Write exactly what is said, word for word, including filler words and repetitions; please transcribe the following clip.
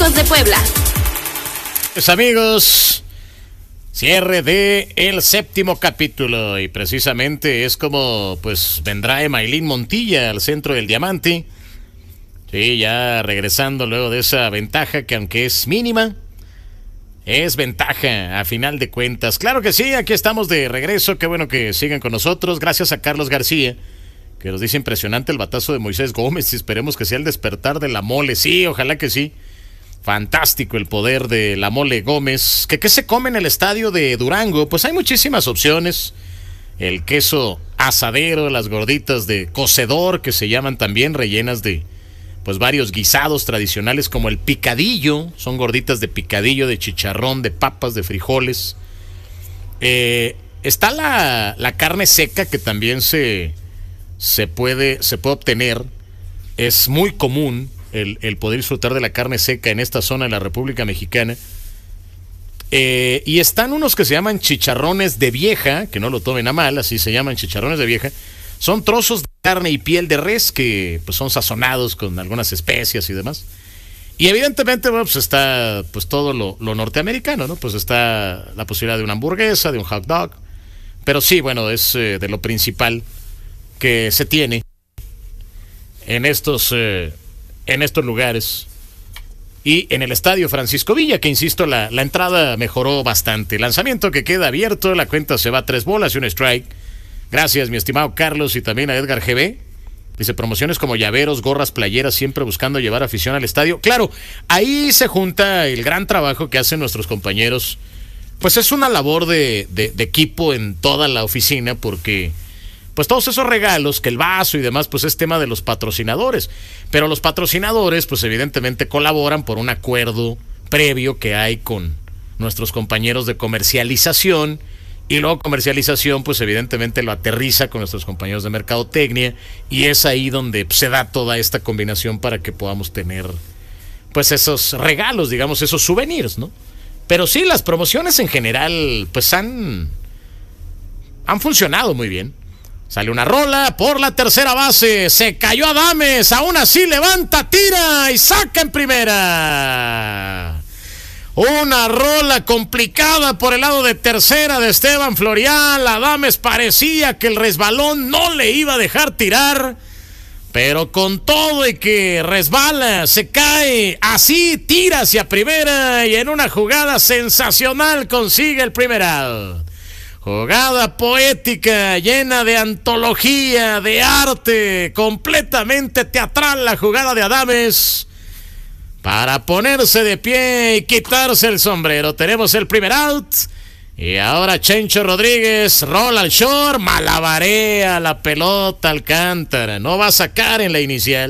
Tuzos de Puebla. Pues amigos, cierre de el séptimo capítulo y precisamente es como pues vendrá Emailín Montilla al centro del diamante. Sí, ya regresando luego de esa ventaja que aunque es mínima, es ventaja a final de cuentas. Claro que sí, aquí estamos de regreso, qué bueno que sigan con nosotros. Gracias a Carlos García, que nos dice impresionante el batazo de Moisés Gómez y esperemos que sea el despertar de la mole. Sí, ojalá que sí. Fantástico el poder de la mole Gómez. ¿Qué, qué se come en el estadio de Durango? Pues hay muchísimas opciones. El queso asadero, las gorditas de cocedor, que se llaman también, rellenas de pues varios guisados tradicionales como el picadillo. Son gorditas de picadillo, de chicharrón, de papas, de frijoles. Eh, está la, la carne seca que también se, se, puede, se puede obtener. Es muy común El, el poder disfrutar de la carne seca en esta zona de la República Mexicana. Eh, y están unos que se llaman chicharrones de vieja, que no lo tomen a mal, así se llaman chicharrones de vieja. Son trozos de carne y piel de res que pues, son sazonados con algunas especias y demás. Y evidentemente, bueno, pues está pues todo lo, lo norteamericano, ¿no? Pues está la posibilidad de una hamburguesa, de un hot dog. Pero sí, bueno, es eh, de lo principal que se tiene en estos... Eh, en estos lugares y en el estadio Francisco Villa, que insisto, la, la entrada mejoró bastante. Lanzamiento que queda abierto, la cuenta se va a tres bolas y un strike. Gracias, mi estimado Carlos, y también a Edgar G B. Dice, promociones como llaveros, gorras, playeras, siempre buscando llevar afición al estadio. Claro, ahí se junta el gran trabajo que hacen nuestros compañeros. Pues es una labor de, de, de equipo en toda la oficina, porque pues todos esos regalos, que el vaso y demás, pues es tema de los patrocinadores. Pero los patrocinadores, pues evidentemente colaboran por un acuerdo previo que hay con nuestros compañeros de comercialización. Y luego comercialización, pues evidentemente lo aterriza con nuestros compañeros de mercadotecnia. Y es ahí donde se da toda esta combinación para que podamos tener, pues esos regalos, digamos, esos souvenirs, ¿no? Pero sí, las promociones en general, pues han, han funcionado muy bien. Sale una rola por la tercera base. Se cayó Adames. Aún así levanta, tira y saca en primera. Una rola complicada por el lado de tercera de Esteban Florial. Adames parecía que el resbalón no le iba a dejar tirar. Pero con todo y que resbala, se cae. Así tira hacia primera. Y en una jugada sensacional consigue el primer out. Jugada poética, llena de antología, de arte, completamente teatral la jugada de Adames para ponerse de pie y quitarse el sombrero. Tenemos el primer out y ahora Chencho Rodríguez rola al short, malabarea la pelota Alcántara, no va a sacar en la inicial.